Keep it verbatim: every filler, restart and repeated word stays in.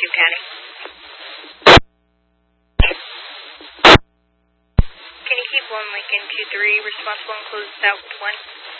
two County. Can you keep one Lincoln two three responsible and close this out with one?